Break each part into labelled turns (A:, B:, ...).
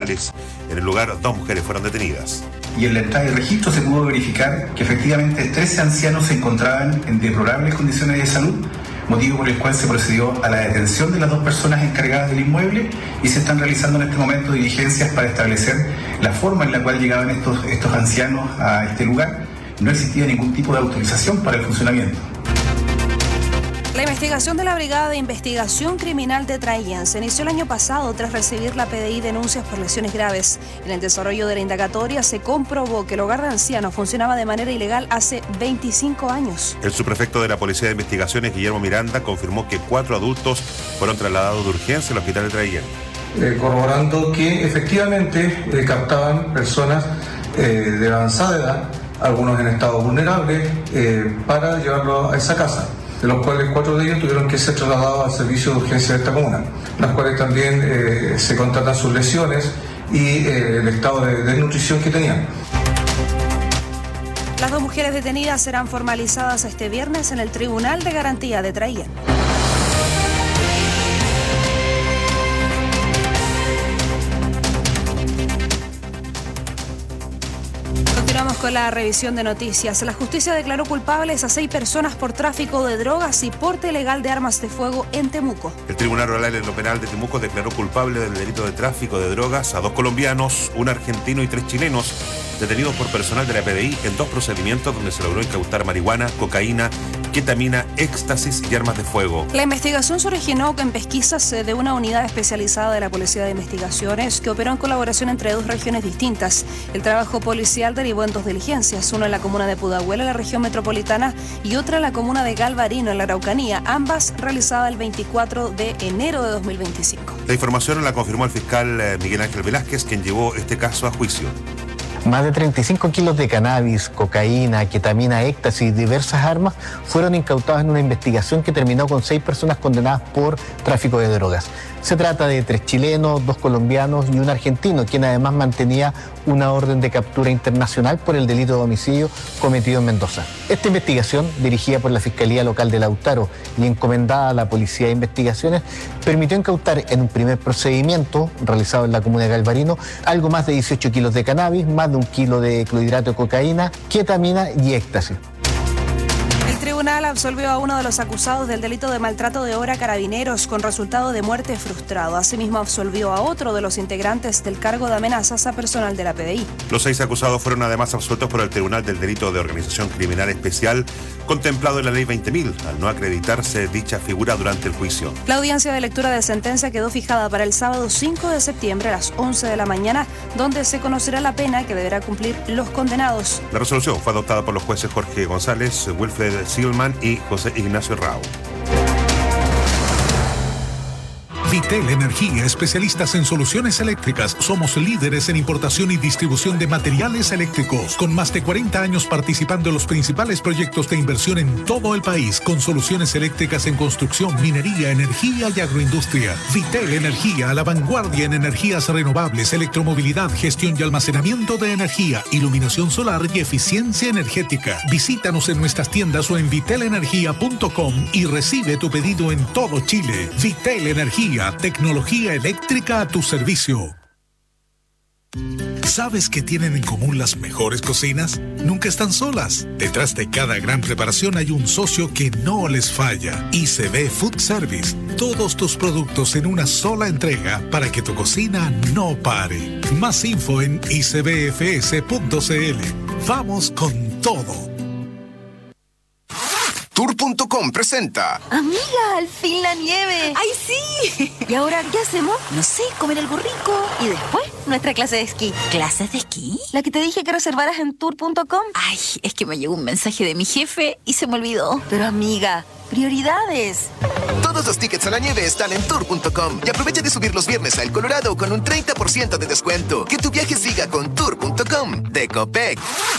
A: policiales. En el lugar, 2 mujeres fueron detenidas.
B: Y en la entrada de registro se pudo verificar que efectivamente 13 ancianos se encontraban en deplorables condiciones de salud, motivo por el cual se procedió a la detención de las 2 personas encargadas del inmueble y se están realizando en este momento diligencias para establecer la forma en la cual llegaban estos ancianos a este lugar. No existía ningún tipo de autorización para el funcionamiento.
C: La investigación de la Brigada de Investigación Criminal de Traillén se inició el año pasado tras recibir la PDI denuncias por lesiones graves. En el desarrollo de la indagatoria se comprobó que el hogar de ancianos funcionaba de manera ilegal hace 25 años.
A: El subprefecto de la Policía de Investigaciones, Guillermo Miranda, confirmó que 4 adultos fueron trasladados de urgencia al hospital de Traillén.
D: Corroborando que efectivamente captaban personas de avanzada edad, algunos en estado vulnerable, para llevarlo a esa casa, de los cuales 4 de ellos tuvieron que ser trasladados al servicio de urgencia de esta comuna, las cuales también se constatan sus lesiones y el estado de desnutrición que tenían.
C: Las 2 mujeres detenidas serán formalizadas este viernes en el Tribunal de Garantía de Traillén. Continuamos con la revisión de noticias. La justicia declaró culpables a 6 personas por tráfico de drogas y porte ilegal de armas de fuego en Temuco.
A: El Tribunal Oral en lo Penal de Temuco declaró culpable del delito de tráfico de drogas a 2 colombianos, un argentino y 3 chilenos, detenidos por personal de la PDI en 2 procedimientos donde se logró incautar marihuana, cocaína, ketamina, éxtasis y armas de fuego.
C: La investigación se originó en pesquisas de una unidad especializada de la Policía de Investigaciones que operó en colaboración entre 2 regiones distintas. El trabajo policial derivó en 2 diligencias, una en la comuna de Pudahuel, en la región metropolitana, y otra en la comuna de Galvarino, en la Araucanía, ambas realizadas el 24 de enero de 2025.
A: La información la confirmó el fiscal Miguel Ángel Velázquez, quien llevó este caso a juicio.
E: Más de 35 kilos de cannabis, cocaína, ketamina, éxtasis y diversas armas fueron incautadas en una investigación que terminó con 6 personas condenadas por tráfico de drogas. Se trata de 3 chilenos, 2 colombianos y un argentino, quien además mantenía una orden de captura internacional por el delito de homicidio cometido en Mendoza. Esta investigación, dirigida por la Fiscalía Local de Lautaro y encomendada a la Policía de Investigaciones, permitió incautar en un primer procedimiento, realizado en la comuna de Galvarino, algo más de 18 kilos de cannabis, más de 1 kilo de clorhidrato de cocaína, ketamina y éxtasis.
C: El tribunal absolvió a uno de los acusados del delito de maltrato de obra a carabineros con resultado de muerte frustrado. Asimismo, absolvió a otro de los integrantes del cargo de amenazas a personal de la PDI.
A: Los 6 acusados fueron además absueltos por el Tribunal del Delito de Organización Criminal Especial, contemplado en la Ley 20.000, al no acreditarse dicha figura durante el juicio.
C: La audiencia de lectura de sentencia quedó fijada para el sábado 5 de septiembre a las 11 de la mañana, donde se conocerá la pena que deberá cumplir los condenados.
A: La resolución fue adoptada por los jueces Jorge González, Wilfred Silman y José Ignacio Rao.
F: Vitel Energía, especialistas en soluciones eléctricas. Somos líderes en importación y distribución de materiales eléctricos, con más de 40 años participando en los principales proyectos de inversión en todo el país, con soluciones eléctricas en construcción, minería, energía y agroindustria. Vitel Energía, a la vanguardia en energías renovables, electromovilidad, gestión y almacenamiento de energía, iluminación solar y eficiencia energética. Visítanos en nuestras tiendas o en vitelenergia.com y recibe tu pedido en todo Chile. Vitel Energía, tecnología eléctrica a tu servicio. ¿Sabes qué tienen en común las mejores cocinas? Nunca están solas. Detrás de cada gran preparación hay un socio que no les falla. ICB Food Service. Todos tus productos en una sola entrega para que tu cocina no pare. Más info en icbfs.cl. Vamos con todo.
G: Tour.com presenta.
H: Amiga, al fin la nieve.
I: ¡Ay, sí!
H: ¿Y ahora qué hacemos?
I: No sé, comer algo rico.
H: Y después, nuestra clase de esquí.
I: ¿Clases de esquí?
H: La que te dije que reservaras en Tour.com.
I: Ay, es que me llegó un mensaje de mi jefe y se me olvidó.
H: Pero amiga, prioridades.
G: Todos los tickets a la nieve están en Tour.com. Y aprovecha de subir los viernes a El Colorado con un 30% de descuento. Que tu viaje siga con Tour.com de Copec.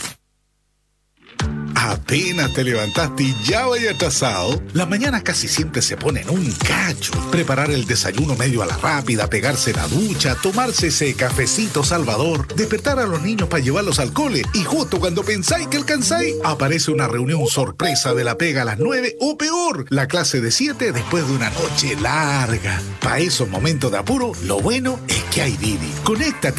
F: Apenas te levantaste y ya vaya atrasado. Las mañanas casi siempre se ponen un cacho. Preparar el desayuno medio a la rápida, pegarse la ducha, tomarse ese cafecito salvador, despertar a los niños para llevarlos al cole y justo cuando pensáis que alcanzáis, aparece una reunión sorpresa de la pega a las 9 o peor, la clase de 7 después de una noche larga. Para esos momentos de apuro, lo bueno es que hay Didi. Conéctate